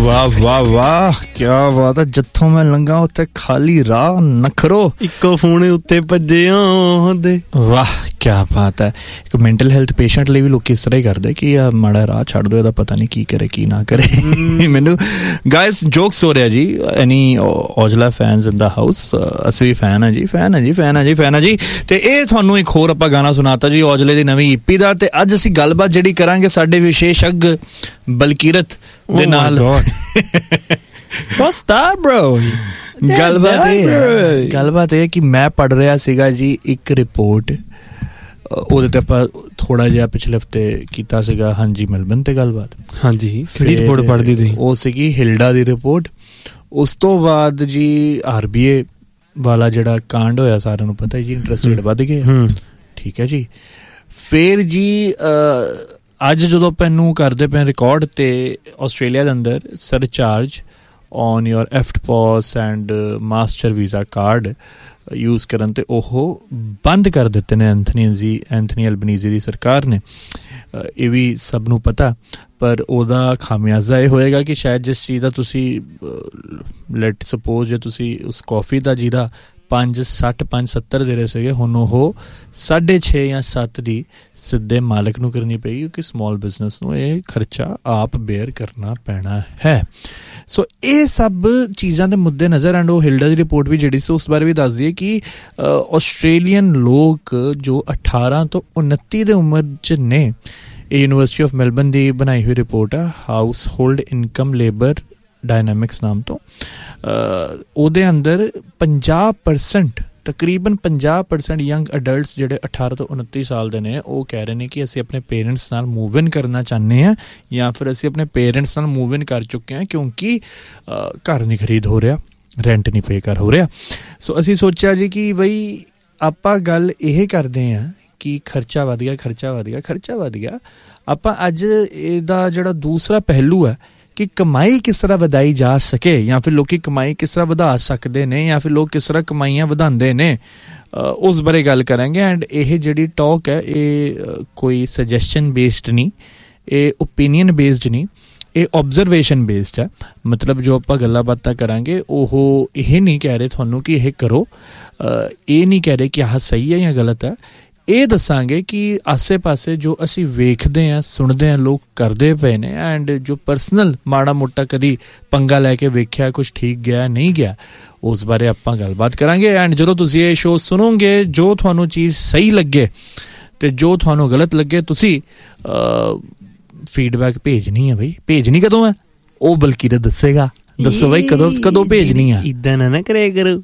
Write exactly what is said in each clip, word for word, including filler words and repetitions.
वाह वाह वाह क्या बात है। जिथों मैं लंघा उत्ते खाली राह नखरो इक्को फोन उत्ते भज्जे आंदे। वाह क्या बात है। एक मेंटल हैल्थ पेशेंट ਲਈ ਵੀ ਲੋਕ ਇਸ ਤਰ੍ਹਾਂ ਹੀ ਕਰਦੇ ਕਿ ਆ ਮਾੜਾ ਰਾਹ ਛੱਡ ਦੋ, ਇਹਦਾ ਪਤਾ ਨਹੀਂ ਕੀ ਕਰੇ ਕੀ ਨਾ ਕਰੇ। ਮੈਨੂੰ ਗਾਇਸ ਜੋਕਸ ਹੋ ਰਿਹਾ ਜੀ। ਐਨੀ ਔਜਲਾ ਫੈਨਸ ਇਨ ਦਾ ਹਾਊਸ, ਅਸੀਂ ਵੀ ਫੈਨ ਆ ਜੀ, ਫੈਨ ਆ ਜੀ, ਫੈਨ ਆ ਜੀ, ਫੈਨ ਆ ਜੀ। ਤੇ ਇਹ ਤੁਹਾਨੂੰ ਇੱਕ ਹੋਰ ਆਪਾਂ ਗਾਣਾ ਸੁਣਾਤਾ ਜੀ ਔਜਲੇ ਦੀ ਨਵੀਂ ਈਪੀ ਦਾ। ਤੇ ਅੱਜ ਅਸੀਂ ਗੱਲਬਾਤ ਜਿਹੜੀ ਕਰਾਂਗੇ ਸਾਡੇ ਵਿਸ਼ੇਸ਼ੱਗ ਬਲਕੀਰਤ ਦੇ ਨਾਲ। What's that bro? ਗੱਲਬਾਤ ਇਹ ਗੱਲਬਾਤ ਇਹ ਕਿ ਮੈਂ ਪੜ੍ਹ ਰਿਹਾ ਸੀਗਾ ਜੀ ਇੱਕ ਰਿਪੋਰਟ, ਉਹਦੇ ਤੇ ਆਪਾਂ ਥੋੜਾ ਜਿਹਾ ਪਿਛਲੇ ਹਫ਼ਤੇ ਕੀਤਾ ਸੀਗਾ ਹਾਂਜੀ ਮੈਲਬਨ ਤੇ ਗੱਲਬਾਤ। ਹਾਂਜੀ ਕਿਹੜੀ ਰਿਪੋਰਟ ਪੜ੍ਹਦੀ ਤੁਸੀਂ? ਉਹ ਸੀਗੀ ਹਿਲਡਾ ਦੀ ਰਿਪੋਰਟ। ਉਸ ਤੋਂ ਬਾਅਦ ਜੀ ਆਰ ਬੀ ਏ ਵਾਲਾ ਜਿਹੜਾ ਕਾਂਡ ਹੋਇਆ ਸਾਰਿਆਂ ਨੂੰ ਪਤਾ ਜੀ, ਇੰਟਰਸਟ ਰੇਟ ਵੱਧ ਗਏ। ਠੀਕ ਹੈ ਜੀ। ਫਿਰ ਜੀ ਅੱਜ ਜਦੋਂ ਆਪਾਂ ਇਹਨੂੰ ਕਰਦੇ ਪਏ ਰਿਕਾਰਡ ਤੇ ਆਸਟ੍ਰੇਲੀਆ ਦੇ ਅੰਦਰ surcharge on your ਐਫਟਪੋਸ and master visa card use ਕਰਨ ਤੇ ਉਹ ਬੰਦ ਕਰ ਦਿੱਤੇ ਨੇ ਐਂਥਨੀ ਐਂਥਨੀ ਐਲਬਨੀਜ਼ੀ ਦੀ ਸਰਕਾਰ ਨੇ। ਇਹ ਵੀ ਸਭ ਨੂੰ ਪਤਾ, ਪਰ ਉਹਦਾ ਖਾਮਿਆਜ਼ਾ ਇਹ ਹੋਏਗਾ ਕਿ ਸ਼ਾਇਦ ਜਿਸ ਚੀਜ਼ ਦਾ ਤੁਸੀਂ ਲੈਟ ਸਪੋਜ਼ ਜੇ ਤੁਸੀਂ ਉਸ ਕੌਫੀ ਦਾ ਜਿਹਦਾ ਪੰਜ ਸੱਠ ਪੰਜ ਸੱਤਰ ਦੇ ਰਹੇ ਸੀਗੇ, ਹੁਣ ਉਹ ਸਾਢੇ ਛੇ ਜਾਂ ਸੱਤ ਦੀ ਸਿੱਧੇ ਮਾਲਕ ਨੂੰ ਕਰਨੀ ਪਏਗੀ, ਕਿਉਂਕਿ ਸਮੋਲ ਬਿਜ਼ਨਸ ਨੂੰ ਇਹ ਖਰਚਾ ਆਪ ਬੇਅਰ ਕਰਨਾ ਪੈਣਾ ਹੈ। ਸੋ ਇਹ ਸਭ ਚੀਜ਼ਾਂ ਦੇ ਮੁੱਦੇ ਨਜ਼ਰ ਐਂਡ ਉਹ ਹਿਲਡਾ ਦੀ ਰਿਪੋਰਟ ਵੀ ਜਿਹੜੀ ਸੀ ਉਸ ਬਾਰੇ ਵੀ ਦੱਸਦੀ ਹੈ ਕਿ ਆਸਟ੍ਰੇਲੀਅਨ ਲੋਕ ਜੋ ਅਠਾਰਾਂ ਤੋਂ ਉਨੱਤੀ ਦੇ ਉਮਰ 'ਚ ਨੇ, ਇਹ ਯੂਨੀਵਰਸਿਟੀ ਆਫ ਮੈਲਬਨ ਦੀ ਬਣਾਈ ਹੋਈ ਰਿਪੋਰਟ ਆ, house hold income labour dynamics ਨਾਮ ਤੋਂ। ਉਹਦੇ ਅੰਦਰ ਪੰਜਾਹ ਪਰਸੈਂਟ ਤਕਰੀਬਨ ਪੰਜਾਹ ਪਰਸੈਂਟ ਯੰਗ ਅਡਲਟਸ ਜਿਹੜੇ ਅਠਾਰਾਂ ਤੋਂ ਉਨੱਤੀ ਸਾਲ ਦੇ ਨੇ, ਉਹ ਕਹਿ ਰਹੇ ਨੇ ਕਿ ਅਸੀਂ ਆਪਣੇ ਪੇਰੈਂਟਸ ਨਾਲ ਮੂਵ ਇਨ ਕਰਨਾ ਚਾਹੁੰਦੇ ਹਾਂ ਜਾਂ ਫਿਰ ਅਸੀਂ ਆਪਣੇ ਪੇਰੈਂਟਸ ਨਾਲ ਮੂਵ ਇਨ ਕਰ ਚੁੱਕੇ ਹਾਂ ਕਿਉਂਕਿ ਘਰ ਨਹੀਂ ਖਰੀਦ ਹੋ ਰਿਹਾ, ਰੈਂਟ ਨਹੀਂ ਪੇ ਕਰ ਹੋ ਰਿਹਾ। ਸੋ ਅਸੀਂ ਸੋਚਿਆ ਜੀ ਕਿ ਬਈ ਆਪਾਂ ਗੱਲ ਇਹ ਕਰਦੇ ਹਾਂ ਕਿ ਖਰਚਾ ਵਧ ਗਿਆ, ਖਰਚਾ ਵਧ ਗਿਆ, ਖਰਚਾ ਵਧ ਗਿਆ। ਆਪਾਂ ਅੱਜ ਇਹਦਾ ਜਿਹੜਾ ਦੂਸਰਾ ਪਹਿਲੂ ਹੈ ਕਿ ਕਮਾਈ ਕਿਸ ਤਰ੍ਹਾਂ ਵਧਾਈ ਜਾ ਸਕੇ ਜਾਂ ਫਿਰ ਲੋਕੀ ਕਮਾਈ ਕਿਸ ਤਰ੍ਹਾਂ ਵਧਾ ਸਕਦੇ ਨੇ ਜਾਂ ਫਿਰ ਲੋਕ ਕਿਸ ਤਰ੍ਹਾਂ ਕਮਾਈਆਂ ਵਧਾਉਂਦੇ ਨੇ, ਉਸ ਬਾਰੇ ਗੱਲ ਕਰਾਂਗੇ। ਐਂਡ ਇਹ ਜਿਹੜੀ ਟਾਕ ਹੈ ਇਹ ਕੋਈ ਸਜੈਸ਼ਨ ਬੇਸਡ ਨਹੀਂ, ਇਹ ਓਪੀਨੀਅਨ ਬੇਸਡ ਨਹੀਂ, ਇਹ ਓਬਜ਼ਰਵੇਸ਼ਨ ਬੇਸਡ ਹੈ। ਮਤਲਬ ਜੋ ਆਪਾਂ ਗੱਲਾਂ ਬਾਤਾਂ ਕਰਾਂਗੇ ਉਹ ਇਹ ਨਹੀਂ ਕਹਿ ਰਹੇ ਤੁਹਾਨੂੰ ਕਿ ਇਹ ਕਰੋ, ਇਹ ਨਹੀਂ ਕਹਿ ਰਹੇ ਕਿ ਆਹ ਸਹੀ ਹੈ ਜਾਂ ਗਲਤ ਹੈ। ਇਹ ਦੱਸਾਂਗੇ ਕਿ ਆਸੇ ਪਾਸੇ ਜੋ ਅਸੀਂ ਵੇਖਦੇ ਹਾਂ ਸੁਣਦੇ ਹਾਂ ਲੋਕ ਕਰਦੇ ਪਏ ਨੇ, ਐਂਡ ਜੋ ਪਰਸਨਲ ਮਾੜਾ ਮੋਟਾ ਕਦੀ ਪੰਗਾ ਲੈ ਕੇ ਵੇਖਿਆ ਕੁਛ ਠੀਕ ਗਿਆ ਨਹੀਂ ਗਿਆ, ਉਸ ਬਾਰੇ ਆਪਾਂ ਗੱਲਬਾਤ ਕਰਾਂਗੇ। ਐਂਡ ਜਦੋਂ ਤੁਸੀਂ ਇਹ ਸ਼ੋਅ ਸੁਣੋਗੇ, ਜੋ ਤੁਹਾਨੂੰ ਚੀਜ਼ ਸਹੀ ਲੱਗੇ ਤੇ ਜੋ ਤੁਹਾਨੂੰ ਗਲਤ ਲੱਗੇ, ਤੁਸੀਂ ਫੀਡਬੈਕ ਭੇਜਣੀ ਹੈ। ਬਈ ਭੇਜਣੀ ਕਦੋਂ ਹੈ ਉਹ ਬਲਕੀਰਤ ਦੱਸੇਗਾ। ਦੱਸੋ ਬਈ ਕਦੋਂ ਕਦੋਂ ਭੇਜਣੀ ਆ? ਇੱਦਾਂ ਨਾ ਨਾ ਕਰਿਆ ਕਰੋ,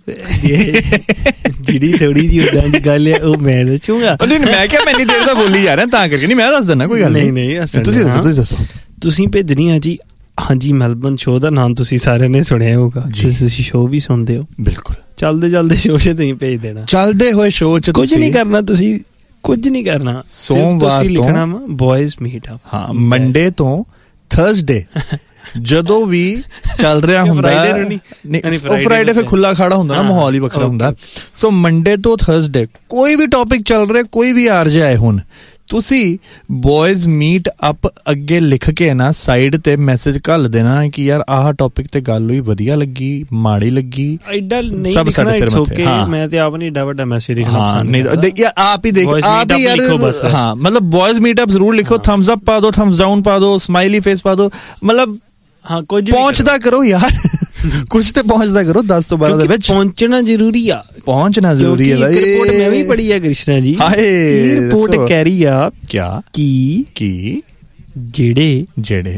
ਜਿਹੜੀ ਥੋੜੀ ਜਿਹੀ ਉੱਦਾਂ ਦੀ ਗੱਲ ਹੈ ਉਹ ਮੈਂ ਦੱਸੂਗਾ। ਮੈਂ ਕਿਹਾ ਮੈਂ ਇੰਨੀ ਦੇਰ ਦਾ ਬੋਲੀ ਜਾ ਰਿਹਾ ਤਾਂ ਕਰਕੇ ਨਹੀਂ, ਮੈਂ ਦੱਸ ਦਿੰਦਾ ਕੋਈ ਗੱਲ ਨਹੀਂ। ਨਹੀਂ ਤੁਸੀਂ ਦੱਸੋ, ਤੁਸੀਂ ਦੱਸੋ। ਤੁਸੀਂ ਭੇਜਣੀ ਆ ਜੀ ਹਾਂਜੀ ਮੈਲਬਨ ਸ਼ੋਅ ਦਾ ਨਾਮ ਤੁਸੀਂ ਸਾਰਿਆਂ ਨੇ ਸੁਣਿਆ ਹੋਊਗਾ, ਤੁਸੀਂ ਸ਼ੋਅ ਵੀ ਸੁਣਦੇ ਹੋ। ਬਿਲਕੁਲ ਚੱਲਦੇ ਚੱਲਦੇ ਸ਼ੋਅ 'ਚ ਤੁਸੀਂ ਭੇਜ ਦੇਣਾ। ਚੱਲਦੇ ਹੋਏ ਸ਼ੋਅ 'ਚ ਕੁਝ ਨਹੀਂ ਕਰਨਾ, ਤੁਸੀਂ ਕੁਝ ਨਹੀਂ ਕਰਨਾ, ਸੋਮਵਾਰ ਤੁਸੀਂ ਲਿਖਣਾ ਵਾ ਬॉयਜ਼ ਮੀਟ ਅਪ। ਹਾਂ, ਮੰਡੇ ਤੋਂ ਥਰਸਡੇ ਜਦੋਂ ਵੀ ਚੱਲ ਰਿਹਾ ਹੁੰਦਾ, ਉਹ ਫਰਾਈਡੇ ਫਿਰ ਖੁੱਲਾ ਖਾੜਾ ਹੁੰਦਾ ਨਾ, ਮਾਹੌਲ ਹੀ ਵੱਖਰਾ ਹੁੰਦਾ। ਸੋ ਮੰਡੇ ਤੋਂ ਥਰਸਡੇ ਕੋਈ ਵੀ ਟੌਪਿਕ ਚੱਲ ਰਿਹਾ, ਕੋਈ ਵੀ ਆਰ ਜੇ ਆਏ ਹੁਣ, ਤੁਸੀਂ ਬॉयਜ਼ ਮੀਟ ਅਪ ਅੱਗੇ ਲਿਖ ਕੇ ਨਾ ਸਾਈਡ ਤੇ ਮੈਸੇਜ ਘੱਲ ਦੇਣਾ ਕਿ ਯਾਰ ਆਹ ਟੌਪਿਕ ਤੇ ਗੱਲ ਹੋਈ, ਵਧੀਆ ਲੱਗੀ, ਮਾੜੀ ਲੱਗੀ, ਸਭ ਸਾਡੇ ਸਿਰ ਮੱਥੇ। ਮੈਂ ਤੇ ਆਪ ਨਹੀਂ ਏਡਾ ਵੱਡਾ ਮੈਸੇਜ ਲਿਖਣਾ। ਹਾਂ ਨਹੀਂ ਆਪ ਹੀ ਦੇਖ, ਆਪ ਹੀ ਯਾਰ। ਹਾਂ ਮਤਲਬ ਬॉयਜ਼ ਮੀਟ ਅਪ ਜ਼ਰੂਰ ਲਿਖੋ, ਥੰਬਸ ਅਪ ਪਾ ਦੋ, ਥੰਬਸ ਡਾਊਨ ਪਾ ਦੋ, ਸਮਾਈਲੀ ਫੇਸ ਪਾ ਦੋ, ਮਤਲਬ ਹਾਂ ਕੁਝ ਪਹੁੰਚਦਾ ਕਰੋ ਯਾਰ, ਕੁਝ ਤੇ ਪਹੁੰਚਦਾ ਕਰੋ। ਦਸ ਤੋਂ ਬਾਰਾਂ ਦੇ ਵਿੱਚ ਪਹੁੰਚਣਾ ਜ਼ਰੂਰੀ ਆ, ਪਹੁੰਚਣਾ ਜ਼ਰੂਰੀ ਹੈ। ਰਿਪੋਰਟ ਮੈਂ ਵੀ ਪੜ੍ਹੀ ਆ ਕ੍ਰਿਸ਼ਨਾ ਜੀ, ਇਹ ਰਿਪੋਰਟ ਕਹਿ ਰਹੀ ਆ ਕਿਆ ਕੀ ਕੀ ਜਿਹੜੇ ਜਿਹੜੇ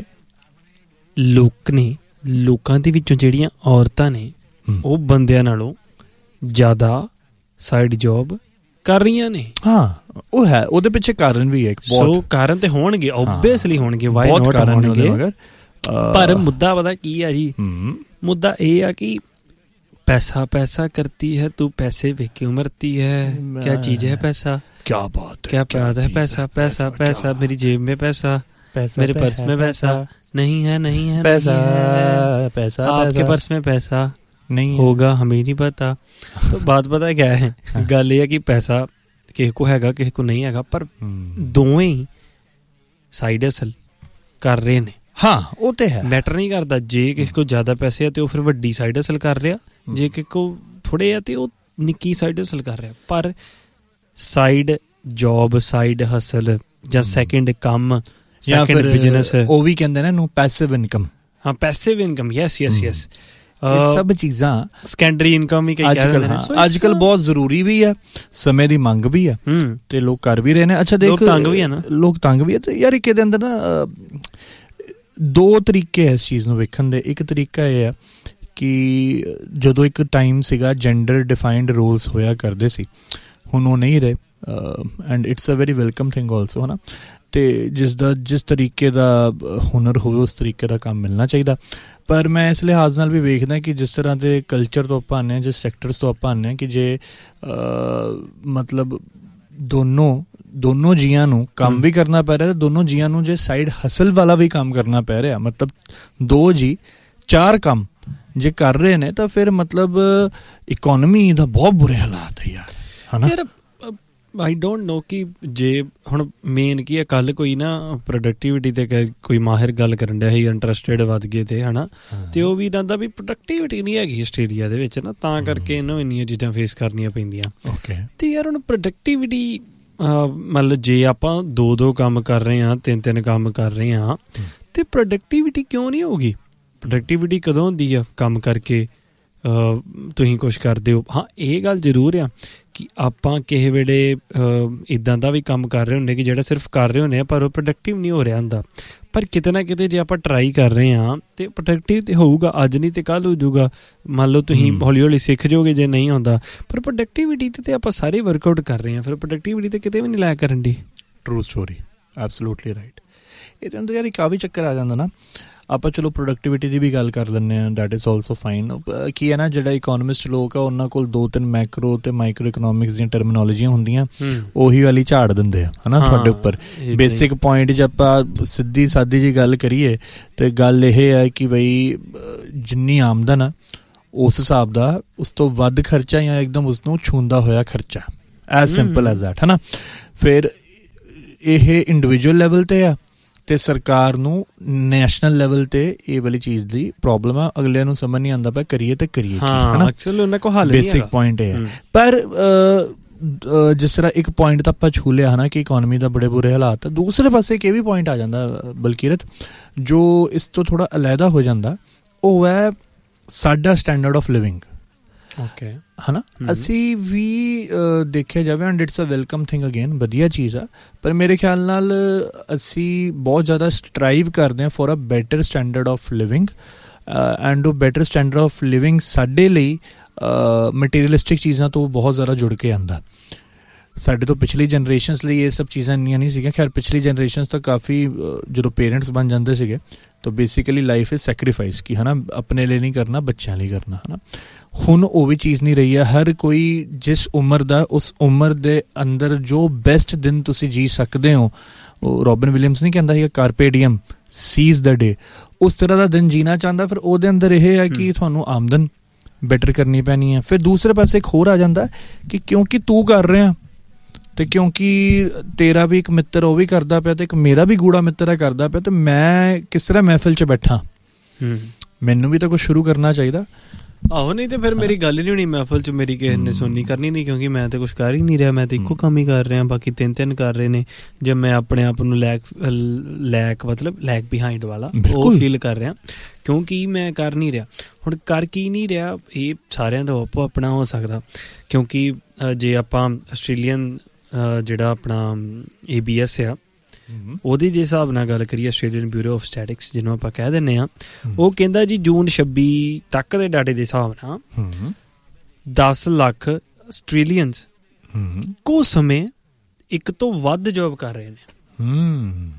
ਲੋਕ ਨੇ, ਲੋਕਾਂ ਦੇ ਵਿੱਚੋਂ ਜਿਹੜੀਆਂ ਔਰਤਾਂ ਨੇ, ਉਹ ਬੰਦਿਆਂ ਨਾਲੋਂ ਜ਼ਿਆਦਾ ਸਾਈਡ ਜੋਬ ਕਰ ਰਹੀਆਂ ਨੇ। ਹਾਂ ਉਹ ਹੈ, ਉਹਦੇ ਪਿੱਛੇ ਕਾਰਨ ਵੀ ਹੈ। ਸੋ ਕਾਰਨ ਤੇ ਹੋਣਗੇ, ਓਬਵੀਅਸਲੀ ਹੋਣਗੇ, ਵਾਈ ਨੋਟ ਹੋਣਗੇ। ਪਰ ਮੁੱਦਾ ਪਤਾ ਕੀ ਆ ਜੀ, ਮੁੱਦਾ ਇਹ ਆ ਕਿ पैसा पैसा करती है तू, पैसे वे क्यों मरती है, क्या चीज है पैसा, क्या बात, क्या बात है पैसा, पैसा पैसा मेरी जेब में पैसा, मेरे पर्स में पैसा नहीं है, नहीं है पैसा, पैसा आपके पर्स में पैसा नहीं होगा, हमें नहीं पता। तो बात पता क्या है, गल ये है कि पैसा किसी को हैगा किसी को नहीं हैगा, पर दोवें ही साइड हसल कर रहे ने। ਹਾਂ ਉਹ ਤੇ ਹੈ, ਮੈਟਰ ਨਹੀਂ ਕਰਦਾ। ਜੇ ਕਿਸੇ ਕੋਲ ਜ਼ਿਆਦਾ ਪੈਸੇ ਆ ਤੇ ਉਹ ਫਿਰ ਵੱਡੀ ਸਾਈਡ ਹਸਲ ਕਰ ਰਿਹਾ, ਜੇ ਕਿਸੇ ਕੋਲ ਥੋੜੇ ਆ ਤੇ ਉਹ ਨਿੱਕੀ ਸਾਈਡ ਹਸਲ ਕਰ ਰਿਹਾ। ਪਰ ਸਾਈਡ ਜੋਬ, ਸਾਈਡ ਹਸਲ ਜਾਂ ਸੈਕਿੰਡ ਕੰਮ, ਸੈਕਿੰਡ ਬਿਜ਼ਨਸ, ਉਹ ਵੀ ਕਹਿੰਦੇ ਨੇ ਇਹਨੂੰ ਪੈਸਿਵ ਇਨਕਮ। ਹਾਂ passive income, yes yes yes, ਸਭ ਚੀਜ਼ਾਂ ਸੈਕੰਡਰੀ ਇਨਕਮ ਹੀ ਕਈ ਕਹਿ ਦਿੰਦੇ ਨੇ। ਅੱਜ ਕੱਲ ਬਹੁਤ ਜ਼ਰੂਰੀ ਵੀ ਹੈ, ਸਮੇਂ ਦੀ ਮੰਗ ਵੀ ਹੈ ਤੇ ਲੋਕ ਕਰ ਵੀ ਰਹੇ ਨੇ। ਅੱਛਾ ਦੇਖ, ਲੋਕ ਤੰਗ ਵੀ ਹੈ ਨਾ, ਲੋਕ ਤੰਗ ਵੀ ਹੈ ਤੇ ਯਾਰ ਇੱਕ ਇਹਦੇ ਅੰਦਰ ਨਾ ਦੋ ਤਰੀਕੇ ਹੈ ਇਸ ਚੀਜ਼ ਨੂੰ ਵੇਖਣ ਦੇ। ਇੱਕ ਤਰੀਕਾ ਇਹ ਹੈ ਕਿ ਜਦੋਂ ਇੱਕ ਟਾਈਮ ਸੀਗਾ ਜੈਂਡਰ ਡਿਫਾਈਨਡ ਰੋਲਸ ਹੋਇਆ ਕਰਦੇ ਸੀ, ਹੁਣ ਉਹ ਨਹੀਂ ਰਹੇ, and it's a very welcome thing also, ਹੈ ਨਾ। ਅਤੇ ਜਿਸ ਦਾ ਜਿਸ ਤਰੀਕੇ ਦਾ ਹੁਨਰ ਹੋਵੇ ਉਸ ਤਰੀਕੇ ਦਾ ਕੰਮ ਮਿਲਣਾ ਚਾਹੀਦਾ। ਪਰ ਮੈਂ ਇਸ ਲਿਹਾਜ਼ ਨਾਲ ਵੀ ਵੇਖਦਾ ਕਿ ਜਿਸ ਤਰ੍ਹਾਂ ਦੇ ਕਲਚਰ ਤੋਂ ਆਪਾਂ ਆਉਂਦੇ ਹਾਂ, ਜਿਸ ਸੈਕਟਰਸ ਤੋਂ ਆਪਾਂ ਆਉਂਦੇ ਹਾਂ, ਕਿ ਜੇ ਮਤਲਬ ਦੋਨੋਂ ਦੋਨੋਂ ਜੀਆਂ ਨੂੰ ਕੰਮ ਵੀ ਕਰਨਾ ਪੈ ਰਿਹਾ, ਤੇ ਦੋਨੋਂ ਜੀਆਂ ਨੂੰ ਜੇ ਸਾਈਡ ਹਸਲ ਵਾਲਾ ਵੀ ਕੰਮ ਕਰਨਾ ਪੈ ਰਿਹਾ, ਮਤਲਬ ਦੋ ਜੀ ਚਾਰ ਕੰਮ ਜੇ ਕਰ ਰਹੇ ਨੇ, ਤਾਂ ਫਿਰ ਮਤਲਬ ਇਕੋਨਮੀ ਦਾ ਬਹੁਤ ਬੁਰੇ ਹਾਲਾਤ ਹੈ ਯਾਰ, ਹੈ ਨਾ। ਆਈ ਡੋਂਟ ਨੋ ਕਿ ਜੇ ਹੁਣ ਮੇਨ ਕੀ ਹੈ, ਕੱਲ ਕੋਈ ਨਾ ਪ੍ਰੋਡਕਟੀਵਿਟੀ ਤੇ ਕੋਈ ਮਾਹਿਰ ਗੱਲ ਕਰਨ ਡਿਆ ਸੀ, ਇੰਟਰਸਟਿਡ ਵੱਧ ਗਏ ਤੇ, ਹੈ ਨਾ। ਤੇ ਉਹ ਵੀ ਕਹਿੰਦਾ ਵੀ ਪ੍ਰੋਡਕਟੀਵਿਟੀ ਨਹੀਂ ਹੈਗੀ ਆਸਟ੍ਰੇਲੀਆ ਦੇ ਵਿੱਚ ਨਾ, ਤਾਂ ਕਰਕੇ ਇਹਨੂੰ ਇੰਨੀਆਂ ਚੀਜ਼ਾਂ ਫੇਸ ਕਰਨੀਆਂ ਪੈਂਦੀਆਂ। ਤੇ ਯਾਰ ਹੁਣ ਪ੍ਰੋਡਕਟੀਵਿਟੀ ਮਤਲਬ ਜੇ ਆਪਾਂ ਦੋ ਦੋ ਕੰਮ ਕਰ ਰਹੇ ਹਾਂ, ਤਿੰਨ ਤਿੰਨ ਕੰਮ ਕਰ ਰਹੇ ਹਾਂ, ਤੇ ਪ੍ਰੋਡਕਟੀਵਿਟੀ ਕਿਉਂ ਨਹੀਂ ਹੋਊਗੀ? ਪ੍ਰੋਡਕਟੀਵਿਟੀ ਕਦੋਂ ਹੁੰਦੀ ਆ? ਕੰਮ ਕਰਕੇ ਤੁਸੀਂ ਕੁਛ ਕਰਦੇ ਹੋ। ਹਾਂ ਇਹ ਗੱਲ ਜ਼ਰੂਰ ਆ ਕਿ ਆਪਾਂ ਕਿਸੇ ਵੇਲੇ ਇੱਦਾਂ ਦਾ ਵੀ ਕੰਮ ਕਰ ਰਹੇ ਹੁੰਦੇ ਕਿ ਜਿਹੜਾ ਸਿਰਫ ਕਰ ਰਹੇ ਹੁੰਦੇ ਆ ਪਰ ਉਹ ਪ੍ਰੋਡਕਟਿਵ ਨਹੀਂ ਹੋ ਰਿਹਾ ਹੁੰਦਾ। ਪਰ ਕਿਤੇ ਨਾ ਕਿਤੇ ਜੇ ਆਪਾਂ ਟਰਾਈ ਕਰ ਰਹੇ ਹਾਂ ਤੇ ਪ੍ਰੋਡਕਟਿਵ ਤੇ ਹੋਊਗਾ, ਅੱਜ ਨਹੀਂ ਤੇ ਕੱਲ੍ਹ ਹੋ ਜਾਊਗਾ। ਮੰਨ ਲਓ ਤੁਸੀਂ ਹੌਲੀ ਹੌਲੀ ਸਿੱਖ ਜਾਓਗੇ ਜੇ ਨਹੀਂ ਆਉਂਦਾ, ਪਰ ਪ੍ਰੋਡਕਟੀਵਿਟੀ ਤੇ ਆਪਾਂ ਸਾਰੇ ਵਰਕਆਊਟ ਕਰ ਰਹੇ ਹਾਂ, ਫਿਰ ਪ੍ਰੋਡਕਟੀਵਿਟੀ ਤੇ ਕਿਤੇ ਵੀ ਨਹੀਂ ਲੈ ਕਰਨ ਦੀ। True story, absolutely right. ਇਹਦੇ ਅੰਦਰ ਯਾਰ ਇੱਕ ਆ ਵੀ ਚੱਕਰ ਆ ਜਾਂਦਾ ਨਾ, ਆਪਾਂ ਚਲੋ ਪ੍ਰੋਡਕਟੀਵਿਟੀ ਦੀ ਵੀ ਗੱਲ ਕਰ ਲੈਂਦੇ ਹਾਂ, ਦੈਟ ਇਜ਼ ਆਲਸੋ ਫਾਈਨ। ਕੀ ਹੈ ਨਾ, ਜਿਹੜਾ ਇਕੋਨਮਿਸਟ ਲੋਕ ਆ ਉਹਨਾਂ ਕੋਲ ਦੋ ਤਿੰਨ ਮੈਕਰੋ ਤੇ ਮਾਈਕਰੋ ਇਕਨੋਮਿਕਸ ਦੀਆਂ ਟਰਮੀਨੋਲੋਜੀਆਂ ਹੁੰਦੀਆਂ, ਉਹੀ ਵਾਲੀ ਝਾੜ ਦਿੰਦੇ ਆ, ਹੈ ਨਾ ਤੁਹਾਡੇ ਉੱਪਰ। ਬੇਸਿਕ ਪੁਆਇੰਟ ਜੇ ਆਪਾਂ ਸਿੱਧੀ ਸਾਦੀ ਜੀ ਗੱਲ ਕਰੀਏ ਤੇ ਗੱਲ ਇਹ ਹੈ ਕਿ ਬਈ ਜਿੰਨੀ ਆਮਦਨ ਆ ਉਸ ਹਿਸਾਬ ਦਾ ਉਸ ਤੋਂ ਵੱਧ ਖਰਚਾ ਜਾਂ ਇੱਕਦਮ ਉਸਨੂੰ ਛੂੰਦਾ ਹੋਇਆ ਖਰਚਾ, ਐਜ਼ ਸਿੰਪਲ ਐਜ਼ ਦੈਟ, ਹੈ ਨਾ। ਫਿਰ ਇਹ ਇੰਡੀਵਿਜੂਅਲ ਲੈਵਲ 'ਤੇ ਆ ਤੇ ਸਰਕਾਰ ਨੂੰ ਨੈਸ਼ਨਲ ਲੈਵਲ ਤੇ ਇਹ ਵਾਲੀ ਚੀਜ਼ ਦੀ ਪ੍ਰੋਬਲਮ ਆ, ਅਗਲਿਆਂ ਨੂੰ ਸਮਝ ਨਹੀਂ ਆਉਂਦਾ ਪਿਆ ਕਰੀਏ ਤੇ ਕਰੀਏ ਕੀ, ਹੈ ਨਾ। ਐਕਚੁਅਲੀ ਉਹਨਾਂ ਕੋਲ ਹੱਲ ਬੇਸਿਕ ਪੁਆਇੰਟ ਇਹ ਹੈ। ਪਰ ਜਿਸ ਤਰ੍ਹਾਂ ਇੱਕ ਪੁਆਇੰਟ ਤਾਂ ਆਪਾਂ ਛੂ ਲਿਆ ਹੈ ਨਾ ਕਿ ਇਕੋਨਮੀ ਦਾ ਬੜੇ ਬੁਰੇ ਹਾਲਾਤ, ਦੂਸਰੇ ਪਾਸੇ ਇੱਕ ਇਹ ਵੀ ਪੁਆਇੰਟ ਆ ਜਾਂਦਾ ਬਲਕਿਰਤ, ਜੋ ਇਸ ਤੋਂ ਥੋੜਾ ਅਲੱਗਾ ਹੋ ਜਾਂਦਾ, ਉਹ ਹੈ ਸਾਡਾ ਸਟੈਂਡਰਡ ਆਫ ਲਿਵਿੰਗ। ਓਕੇ, ਹੈ ਨਾ। ਅਸੀਂ ਵੀ ਦੇਖਿਆ ਜਾਵੇ and it's a welcome thing again, ਵਧੀਆ ਚੀਜ਼ ਆ, ਪਰ ਮੇਰੇ ਖਿਆਲ ਨਾਲ ਅਸੀਂ ਬਹੁਤ ਜ਼ਿਆਦਾ ਸਟਰਾਈਵ ਕਰਦੇ ਹਾਂ for a better standard of living, and ਉਹ ਬੈਟਰ ਸਟੈਂਡਰਡ ਆਫ ਲਿਵਿੰਗ ਸਾਡੇ ਲਈ ਮਟੀਰੀਅਲਿਸਟਿਕ ਚੀਜ਼ਾਂ ਤੋਂ ਬਹੁਤ ਜ਼ਿਆਦਾ ਜੁੜ ਕੇ ਆਉਂਦਾ। ਸਾਡੇ ਤੋਂ ਪਿਛਲੀ ਜਨਰੇਸ਼ਨਸ ਲਈ ਇਹ ਸਭ ਚੀਜ਼ਾਂ ਇੰਨੀਆਂ ਨਹੀਂ ਸੀਗੀਆਂ। ਖੈਰ ਪਿਛਲੀ ਜਨਰੇਸ਼ਨਸ ਤਾਂ ਕਾਫੀ, ਜਦੋਂ ਪੇਰੈਂਟਸ ਬਣ ਜਾਂਦੇ ਸੀਗੇ ਤਾਂ ਬੇਸਿਕਲੀ ਲਾਈਫ ਇਜ਼ ਸੈਕਰੀਫਾਈਸ, ਕਿ ਹੈ ਨਾ ਆਪਣੇ ਲਈ ਨਹੀਂ ਕਰਨਾ, ਬੱਚਿਆਂ ਲਈ ਕਰਨਾ, ਹੈ ਨਾ। ਹੁਣ ਉਹ ਵੀ ਚੀਜ਼ ਨਹੀਂ ਰਹੀ ਹੈ। ਹਰ ਕੋਈ ਜਿਸ ਉਮਰ ਦਾ, ਉਸ ਉਮਰ ਦੇ ਅੰਦਰ ਜੋ ਬੈਸਟ ਦਿਨ ਤੁਸੀਂ ਜੀ ਸਕਦੇ ਹੋ, ਉਹ ਰੋਬਿਨ ਵਿਲੀਅਮਸ ਨਹੀਂ ਕਹਿੰਦਾ ਸੀਗਾ ਕਾਰਪੇ ਡੀਐਮ, ਸੀਜ਼ ਦਾ ਡੇ, ਉਸ ਤਰ੍ਹਾਂ ਦਾ ਦਿਨ ਜੀਣਾ ਚਾਹੁੰਦਾ। ਫਿਰ ਉਹਦੇ ਅੰਦਰ ਇਹ ਹੈ ਕਿ ਤੁਹਾਨੂੰ ਆਮਦਨ ਬੈਟਰ ਕਰਨੀ ਪੈਣੀ ਹੈ। ਫਿਰ ਦੂਸਰੇ ਪਾਸੇ ਇੱਕ ਹੋਰ ਆ ਜਾਂਦਾ ਕਿ ਕਿਉਂਕਿ ਤੂੰ ਕਰ ਰਿਹਾ ਤੇ ਕਿਉਂਕਿ ਤੇਰਾ ਵੀ ਇੱਕ ਮਿੱਤਰ ਉਹ ਵੀ ਕਰਦਾ ਪਿਆ ਤੇ ਇੱਕ ਮੇਰਾ ਵੀ ਗੂੜਾ ਮਿੱਤਰ ਹੈ ਕਰਦਾ ਪਿਆ, ਤੇ ਮੈਂ ਕਿਸ ਤਰ੍ਹਾਂ ਮਹਿਫਿਲ 'ਚ ਬੈਠਾ, ਮੈਨੂੰ ਵੀ ਤਾਂ ਕੁਛ ਸ਼ੁਰੂ ਕਰਨਾ ਚਾਹੀਦਾ। ਆਹੋ, ਨਹੀਂ ਤੇ ਫਿਰ ਮੇਰੀ ਗੱਲ ਹੀ ਨਹੀਂ ਹੋਣੀ ਮਹਿਫਲ 'ਚ, ਮੇਰੀ ਕਿਸੇ ਨੇ ਸੁਣਨੀ ਕਰਨੀ ਨਹੀਂ, ਕਿਉਂਕਿ ਮੈਂ ਤਾਂ ਕੁਛ ਕਰ ਹੀ ਨਹੀਂ ਰਿਹਾ, ਮੈਂ ਤਾਂ ਇੱਕੋ ਕੰਮ ਹੀ ਕਰ ਰਿਹਾ, ਬਾਕੀ ਤਿੰਨ ਤਿੰਨ ਕਰ ਰਹੇ ਨੇ। ਜੇ ਮੈਂ ਆਪਣੇ ਆਪ ਨੂੰ ਲੈਕ ਲੈਕ ਮਤਲਬ ਲੈਕ ਬਿਹਾਈਂਡ ਵਾਲਾ ਉਹ ਫੀਲ ਕਰ ਰਿਹਾ, ਕਿਉਂਕਿ ਮੈਂ ਕਰ ਨਹੀਂ ਰਿਹਾ। ਹੁਣ ਕਰ ਕੀ ਨਹੀਂ ਰਿਹਾ, ਇਹ ਸਾਰਿਆਂ ਦਾ ਆਪੋ ਆਪਣਾ ਹੋ ਸਕਦਾ, ਕਿਉਂਕਿ ਜੇ ਆਪਾਂ ਆਸਟ੍ਰੇਲੀਅਨ ਜਿਹੜਾ ਆਪਣਾ ਏ ਬੀ ਐਸ ਆ, ਉਹਦੀ ਜੇ ਹਿਸਾਬ ਨਾਲ ਗੱਲ ਕਰੀਏ, ਆਸਟ੍ਰੇਲੀਅਨ ਬਿਊਰੋ ਆਫ ਸਟੈਟਿਕਸ ਜਿਹਨੂੰ ਆਪਾਂ ਕਹਿ ਦਿੰਦੇ ਹਾਂ, ਉਹ ਕਹਿੰਦਾ ਜੀ ਜੂਨ ਛੱਬੀ ਤੱਕ ਦੇ ਡਾਟੇ ਦੇ ਹਿਸਾਬ ਨਾਲ ਦਸ ਲੱਖ ਆਸਟ੍ਰੇਲੀਅਨਸ ਇੱਕੋ ਸਮੇਂ ਇੱਕ ਤੋਂ ਵੱਧ ਜੋਬ ਕਰ ਰਹੇ ਨੇ।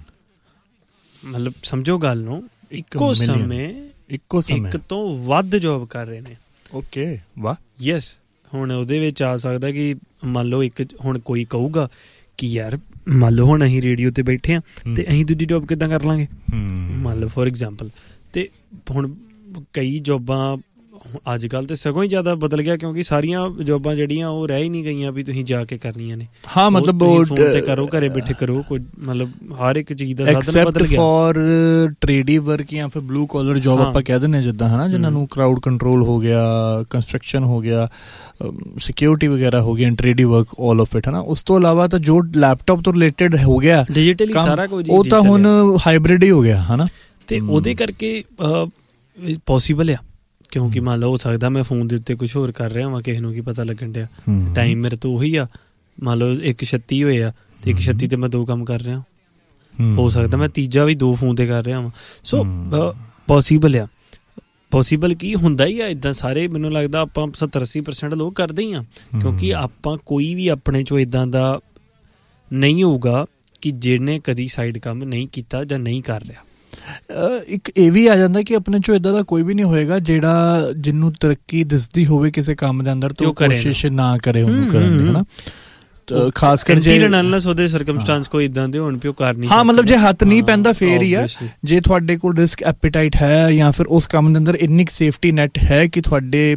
ਮਤਲਬ ਸਮਝੋ ਗੱਲ ਨੂੰ, ਇੱਕੋ ਸਮੇਂ ਇੱਕੋ ਸਮੇਂ ਇੱਕ ਤੋਂ ਵੱਧ ਜੋਬ ਕਰ ਰਹੇ ਨੇ। ਓਕੇ, ਵਾਹ, ਯੈਸ। ਹੁਣ ਉਹਦੇ ਵਿੱਚ ਆ ਸਕਦਾ ਕਿ ਮੰਨ ਲਓ ਇੱਕ, ਹੁਣ ਕੋਈ ਕਹੂਗਾ ਕਿ ਯਾਰ ਮੰਨ ਲਓ ਹੁਣ ਅਸੀਂ ਰੇਡੀਓ ਤੇ ਬੈਠੇ ਹਾਂ ਤੇ ਅਸੀਂ ਦੂਜੀ ਜੋਬ ਕਿੱਦਾਂ ਕਰ ਲਾਂਗੇ, ਮੰਨ ਲਓ ਫੋਰ ਐਗਜ਼ਾਮਪਲ। ਤੇ ਹੁਣ ਕਈ ਜੋਬਾਂ ਅੱਜ ਕੱਲ੍ਹ ਤੇ ਸਗੋਂ ਹੀ ਜ਼ਿਆਦਾ ਬਦਲ ਗਿਆ ਕਿਉਂਕਿ ਸਾਰੀਆਂ ਜੋਬਾਂ ਜਿਹੜੀਆਂ ਉਹ ਰਹਿ ਹੀ ਨਹੀਂ ਗਈਆਂ ਵੀ ਤੁਸੀਂ ਜਾ ਕੇ ਕਰਨੀਆਂ ਨੇ। ਹਾਂ ਮਤਲਬ ਫੋਨ ਤੇ ਕਰੋ, ਘਰੇ ਬੈਠੇ ਕਰੋ, ਕੋਈ ਮਤਲਬ ਹਰ ਇੱਕ ਚੀਜ਼ ਦਾ ਸਾਧਨ ਬਦਲ ਗਿਆ। ਫॉर ਟ੍ਰੇਡੀ ਵਰਕ ਜਾਂ ਫਿਰ ਬਲੂ ਕਾਲਰ ਜੌਬ ਆਪਾਂ ਕਹਿ ਦਿੰਦੇ ਜਿੱਦਾਂ ਹਨਾ, ਜਿਨ੍ਹਾਂ ਨੂੰ ਕਰਾਊਡ ਕੰਟਰੋਲ ਹੋ ਗਿਆ, ਕੰਸਟਰਕਸ਼ਨ ਹੋ ਗਿਆ, ਸਿਕਿਉਰਿਟੀ ਵਗੈਰਾ ਹੋ ਗਿਆ, ਟ੍ਰੇਡੀ ਵਰਕ ਆਲ ਆਫ ਇਟ ਹਨਾ। ਉਸ ਤੋਂ ਇਲਾਵਾ ਤਾਂ ਜੋ ਲੈਪਟਾਪ ਤੋਂ ਰਿਲੇਟਡ ਹੋ ਗਿਆ ਡਿਜੀਟਲੀ ਸਾਰਾ ਕੁਝ, ਉਹ ਤਾਂ ਹੁਣ ਹਾਈਬ੍ਰਿਡ ਹੀ ਹੋ ਗਿਆ ਹਨਾ। ਤੇ ਉਹਦੇ ਕਰਕੇ ਪੋਸੀਬਲ ਆ ਕਿਉਂਕਿ ਮੰਨ ਲਓ ਹੋ ਸਕਦਾ ਮੈਂ ਫੋਨ ਦੇ ਉੱਤੇ ਕੁਝ ਹੋਰ ਕਰ ਰਿਹਾ ਵਾਂ, ਕਿਸੇ ਨੂੰ ਕੀ ਪਤਾ ਲੱਗਣ ਡਿਆ, ਟਾਈਮ ਮੇਰੇ ਤੋਂ ਉਹੀ ਆ। ਮੰਨ ਲਓ ਇੱਕ ਛੱਤੀ ਹੋਏ ਆ ਤੇ ਇੱਕ ਛੱਤੀ ਤੇ ਮੈਂ ਦੋ ਕੰਮ ਕਰ ਰਿਹਾ, ਹੋ ਸਕਦਾ ਮੈਂ ਤੀਜਾ ਵੀ ਦੋ ਫੋਨ ਤੇ ਕਰ ਰਿਹਾ ਵਾਂ। ਸੋ ਪੋਸੀਬਲ ਆ, ਪੋਸੀਬਲ ਕੀ ਹੁੰਦਾ ਹੀ ਆ ਇੱਦਾਂ। ਸਾਰੇ ਮੈਨੂੰ ਲੱਗਦਾ ਆਪਾਂ ਸੱਤਰ ਅੱਸੀ ਪਰਸੈਂਟ ਲੋਕ ਕਰਦੇ ਹੀ ਆ ਕਿਉਂਕਿ ਆਪਾਂ ਕੋਈ ਵੀ ਆਪਣੇ ਚੋਂ ਇੱਦਾਂ ਦਾ ਨਹੀਂ ਹੋਊਗਾ ਕਿ ਜਿਹਨੇ ਕਦੀ ਸਾਈਡ ਕੰਮ ਨਹੀਂ ਕੀਤਾ ਜਾਂ ਨਹੀਂ ਕਰ ਰਿਹਾ। ਇੱਕ ਇਹ ਵੀ ਆ ਜਾਂਦਾ ਕਿ ਆਪਣੇ ਚੋਂ ਇਦਾਂ ਦਾ ਕੋਈ ਵੀ ਨਹੀਂ ਹੋਏਗਾ ਜਿਹੜਾ ਜਿਹਨੂੰ ਤਰੱਕੀ ਦਿਸਦੀ ਹੋਵੇ ਕਿਸੇ ਕੰਮ ਦੇ ਅੰਦਰ ਤੇ ਕੋਸ਼ਿਸ਼ ਨਾ ਕਰੇ ਉਹਨੂੰ ਕਰਨ ਦੀ ਹਨਾ। ਖਾਸ ਕਰ ਜੇ ਉਹਦੇ ਸਰਕਮਸਟੈਂਸ ਕੋਈ ਇਦਾਂ ਦੇ ਹੋਣ ਪਿਓ ਕਰ ਨਹੀਂ। ਹਾਂ ਮਤਲਬ ਜੇ ਹੱਥ ਨਹੀਂ ਪੈਂਦਾ ਫੇਰ ਹੀ ਆ। ਜੇ ਤੁਹਾਡੇ ਕੋਲ ਰਿਸਕ ਐਪੀਟਾਈਟ ਹੈ ਜਾਂ ਫਿਰ ਉਸ ਕੰਮ ਦੇ ਅੰਦਰ ਇੰਨੀ ਸੇਫਟੀ ਨੈਟ ਹੈ ਕਿ ਤੁਹਾਡੇ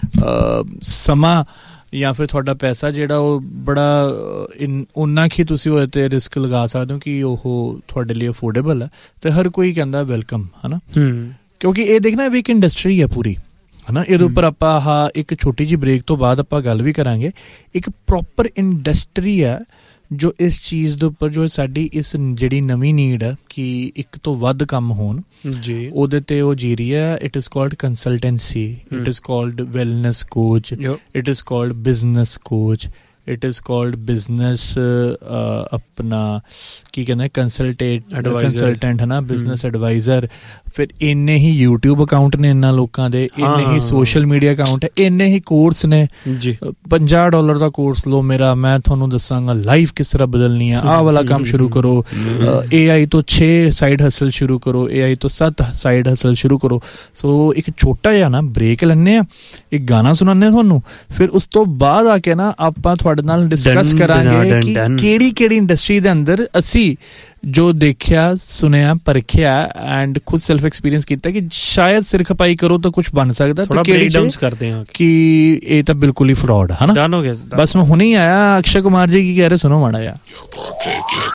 ਸਮਾਂ ਜਾਂ ਫਿਰ ਤੁਹਾਡਾ ਪੈਸਾ ਜਿਹੜਾ ਉਹ ਬੜਾ ਓਨਾ ਕੁ ਤੁਸੀਂ ਉਹਦੇ 'ਤੇ ਰਿਸਕ ਲਗਾ ਸਕਦੇ ਹੋ ਕਿ ਉਹ ਤੁਹਾਡੇ ਲਈ ਅਫੋਰਡੇਬਲ ਹੈ, ਤੇ ਹਰ ਕੋਈ ਕਹਿੰਦਾ ਵੈਲਕਮ ਹੈ ਨਾ। ਕਿਉਂਕਿ ਇਹ ਦੇਖਣਾ ਵੀ ਇੱਕ ਇੰਡਸਟਰੀ ਹੈ ਪੂਰੀ ਹੈ ਨਾ। ਇਹਦੇ ਉੱਪਰ ਆਪਾਂ ਆਹ ਇੱਕ ਛੋਟੀ ਜਿਹੀ ਬ੍ਰੇਕ ਤੋਂ ਬਾਅਦ ਆਪਾਂ ਗੱਲ ਵੀ ਕਰਾਂਗੇ। ਇੱਕ ਪ੍ਰੋਪਰ ਇੰਡਸਟਰੀ ਹੈ ਜੋ ਇਸ ਚੀਜ਼ ਦੇ ਉੱਪਰ, ਜੋ ਸਾਡੀ ਇਸ ਜਿਹੜੀ ਨਵੀਂ ਨੀਡ ਹੈ ਕਿ ਇੱਕ ਤੋਂ ਵੱਧ ਕੰਮ ਹੋਣ ਜੀ, ਉਹਦੇ ਤੇ ਉਹ ਜੀ ਰਹੀ ਹੈ। It is called consultancy, it is called wellness coach, it is called business coach, it is called business ਆਪਣਾ ਕੀ ਕਹਿੰਦੇ ਕੰਸਲਟੇਟ ਕੰਸਲਟੈਂਟ ਹੈ ਨਾ, ਬਿਜ਼ਨਸ ਐਡਵਾਈਜ਼ਰ। ਫਿਰ ਇੰਨੇ ਹੀ ਯੂਟਿਊਬ ਅਕਾਊਂਟ ਨੇ ਇਹਨਾਂ ਲੋਕਾਂ ਦੇ, ਇੰਨੇ ਹੀ ਸੋਸ਼ਲ ਮੀਡੀਆ ਅਕਾਊਂਟ ਹੈ, ਇੰਨੇ ਹੀ ਕੋਰਸ ਨੇ ਜੀ। ਪੰਜਾਹ ਡਾਲਰ ਦਾ ਕੋਰਸ ਲਓ ਮੇਰਾ, ਮੈਂ ਤੁਹਾਨੂੰ ਦੱਸਾਂਗਾ ਲਾਈਫ ਕਿਸ ਤਰ੍ਹਾਂ ਬਦਲਣੀ ਆ, ਆਹ ਵਾਲਾ ਕੰਮ ਸ਼ੁਰੂ ਕਰੋ, ਏ ਆਈ ਤੋਂ ਛੇ ਸਾਈਡ ਹਸਲ ਸ਼ੁਰੂ ਕਰੋ, ਏ ਆਈ ਤੋਂ ਸੱਤ ਸਾਈਡ ਹਸਲ ਸ਼ੁਰੂ ਕਰੋ। ਸੋ ਇੱਕ ਛੋਟਾ ਜਿਹਾ ਨਾ ਬ੍ਰੇਕ ਲੈਂਦੇ ਆ, ਇੱਕ ਗਾਣਾ ਸੁਣਾਉਂਦੇ ਹਾਂ ਤੁਹਾਨੂੰ, ਫਿਰ ਉਸ ਤੋਂ ਬਾਅਦ ਆ ਕੇ ਨਾ ਆਪਾਂ ਤੁਹਾਡੇ ਨਾਲ ਡਿਸਕਸ ਕਰਾਂਗੇ ਕਿ ਕਿਹੜੀ ਕਿਹੜੀ ਇੰਡਸਟਰੀ ਦੇ ਅੰਦਰ ਅਸੀਂ ਜੋ ਦੇਖਿਆ, ਸੁਣਿਆ, ਪਰਖਿਆ ਐਂਡ ਖੁਦ ਸੈਲਫ ਐਕਸਪੀਰੀਅੰਸ ਕੀਤਾ ਕਿ ਸ਼ਾਇਦ ਸਿਰ ਖਪਾਈ ਕਰੋ ਤਾਂ ਕੁਝ ਬਣ ਸਕਦਾ, ਤੇ ਕਿਹੜੀ ਕਰਦੇ ਹਾਂ ਕਿ ਇਹ ਤਾਂ ਬਿਲਕੁਲ ਹੀ ਫਰਾਡ ਹੈ ਨਾ। ਬਸ ਮੈਂ ਹੁਣੇ ਹੀ ਆਇਆ, ਅਕਸ਼ੇ ਕੁਮਾਰ ਜੀ ਕੀ ਕਹਿ ਰਹੇ ਸੁਣੋ ਮਾੜਾ ਜਿਹਾ।